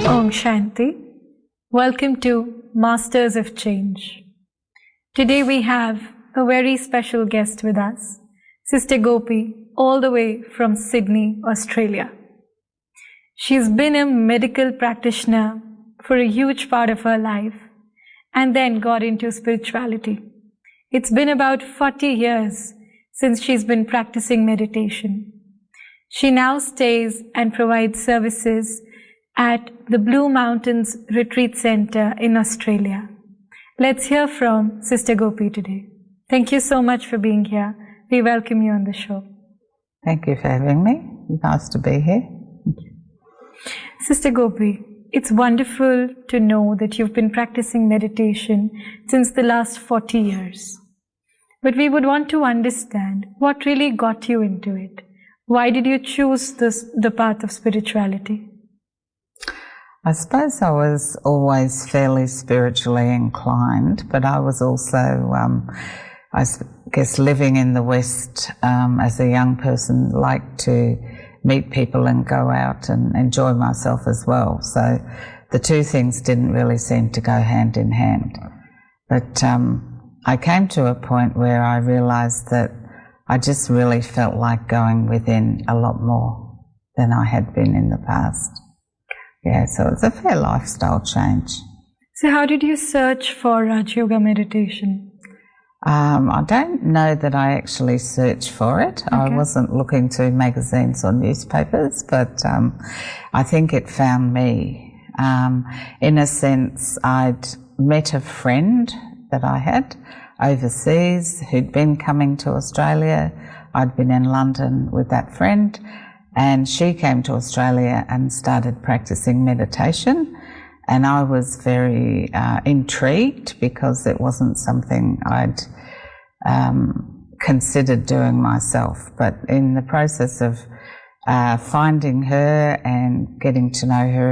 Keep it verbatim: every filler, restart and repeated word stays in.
Om Shanti. Welcome to Masters of Change. Today we have a very special guest with us, Sister Gopi, all the way from Sydney, Australia. She's been a medical practitioner for a huge part of her life and then got into spirituality. It's been about forty years since she's been practicing meditation. She now stays and provides services at the Blue Mountains Retreat Center in Australia. Let's hear from Sister Gopi today. Thank you so much for being here. We welcome you on the show. Thank you for having me. Nice to be here. Sister Gopi, it's wonderful to know that you've been practicing meditation since the last forty years. But we would want to understand what really got you into it. Why did you choose this, the path of spirituality? I suppose I was always fairly spiritually inclined, but I was also, um, I guess, living in the West um, as a young person, liked to meet people and go out and enjoy myself as well. So the two things didn't really seem to go hand in hand. But um, I came to a point where I realised that I just really felt like going within a lot more than I had been in the past. Yeah, so it's a fair lifestyle change. So how did you search for Raj Yoga meditation? Um, I don't know that I actually searched for it. Okay. I wasn't looking through magazines or newspapers, but um, I think it found me. Um, in a sense, I'd met a friend that I had overseas who'd been coming to Australia. I'd been in London with that friend, and she came to Australia and started practicing meditation. And I was very uh, intrigued because it wasn't something I'd um, considered doing myself. But in the process of uh, finding her and getting to know her